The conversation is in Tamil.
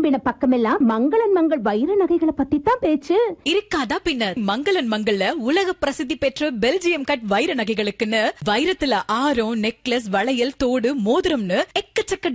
திரும்பின பக்கமெல்லாம் மங்களன் மங்கள் வைர நகைகளை பத்தி தான் பேச்சு. இருக்காதா பின்ன. மங்களன் மங்கள்ல உலக பிரசித்தி பெற்ற பெல்ஜியம் கட் வைர நகைகளுக்குன்னு வைரத்துல ஆரம், நெக்லஸ், வளையல், தோடு, மோதிரம்னு எக்கச்சக்க